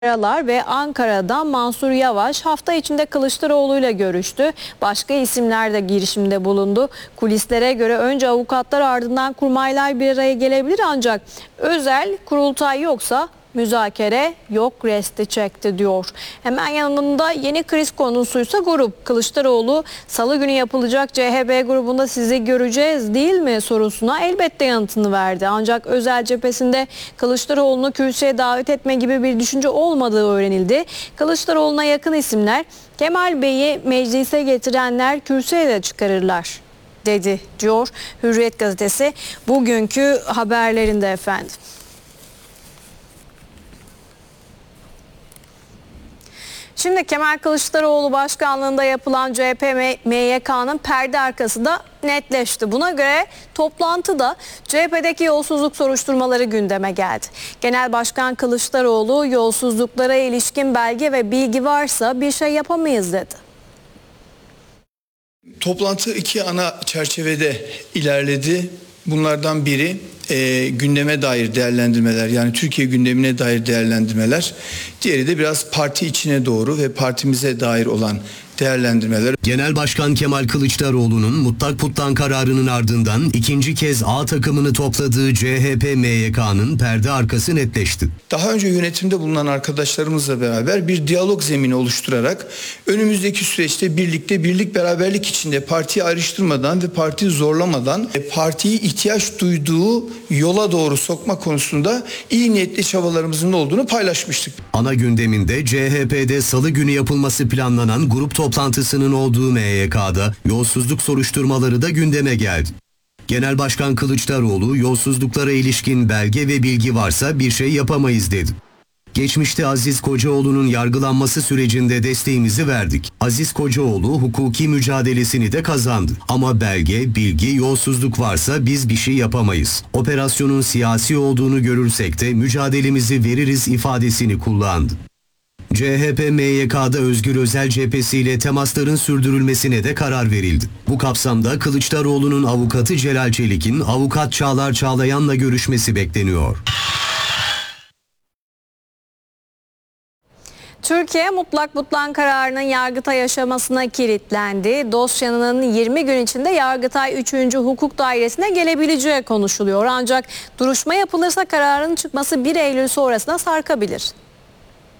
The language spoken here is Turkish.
Ve Ankara'dan Mansur Yavaş hafta içinde Kılıçdaroğlu'yla görüştü. Başka isimler de girişimde bulundu. Kulislere göre önce avukatlar ardından kurmaylar bir araya gelebilir ancak özel kurultay yoksa müzakere yok resti çekti diyor. Hemen yanında yeni kriz konusuysa grup. Kılıçdaroğlu salı günü yapılacak CHP grubunda sizi göreceğiz değil mi sorusuna elbette yanıtını verdi. Ancak özel cephesinde Kılıçdaroğlu'nu kürsüye davet etme gibi bir düşünce olmadığı öğrenildi. Kılıçdaroğlu'na yakın isimler Kemal Bey'i meclise getirenler kürsüye de çıkarırlar dedi diyor Hürriyet gazetesi bugünkü haberlerinde efendim. Şimdi Kemal Kılıçdaroğlu başkanlığında yapılan CHP MYK'nın perde arkası da netleşti. Buna göre toplantıda CHP'deki yolsuzluk soruşturmaları gündeme geldi. Genel Başkan Kılıçdaroğlu yolsuzluklara ilişkin belge ve bilgi varsa bir şey yapamayız dedi. Toplantı iki ana çerçevede ilerledi. Bunlardan biri gündeme dair değerlendirmeler, yani Türkiye gündemine dair değerlendirmeler. Diğeri de biraz parti içine doğru ve partimize dair olan değerlendirmeler. Genel Başkan Kemal Kılıçdaroğlu'nun mutlak puttan kararının ardından ikinci kez A takımını topladığı CHP MYK'nın perde arkası netleşti. Daha önce yönetimde bulunan arkadaşlarımızla beraber bir diyalog zemini oluşturarak önümüzdeki süreçte birlik beraberlik içinde partiyi ayrıştırmadan ve partiyi zorlamadan partiyi ihtiyaç duyduğu yola doğru sokma konusunda iyi niyetli çabalarımızın olduğunu paylaşmıştık. Ana gündeminde CHP'de salı günü yapılması planlanan grup toplantısının olduğu MYK'da yolsuzluk soruşturmaları da gündeme geldi. Genel Başkan Kılıçdaroğlu yolsuzluklara ilişkin belge ve bilgi varsa bir şey yapamayız dedi. Geçmişte Aziz Kocaoğlu'nun yargılanması sürecinde desteğimizi verdik. Aziz Kocaoğlu hukuki mücadelesini de kazandı. Ama belge, bilgi, yolsuzluk varsa biz bir şey yapamayız. Operasyonun siyasi olduğunu görürsek de mücadelemizi veririz ifadesini kullandı. CHP MYK'da Özgür Özel cephesiyle temasların sürdürülmesine de karar verildi. Bu kapsamda Kılıçdaroğlu'nun avukatı Celal Çelik'in avukat Çağlar Çağlayan'la görüşmesi bekleniyor. Türkiye mutlak butlan kararının Yargıtay aşamasına kilitlendi. Dosyanın 20 gün içinde Yargıtay 3. Hukuk Dairesi'ne gelebileceği konuşuluyor. Ancak duruşma yapılırsa kararın çıkması 1 Eylül sonrasına sarkabilir.